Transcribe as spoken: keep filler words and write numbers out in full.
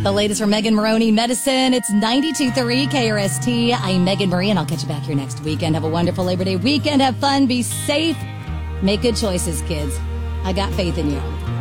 The latest from Megan Maroney Medicine. It's ninety-two point three K R S T. I'm Megan Marie, and I'll catch you back here next weekend. Have a wonderful Labor Day weekend. Have fun. Be safe. Make good choices, kids. I got faith in you.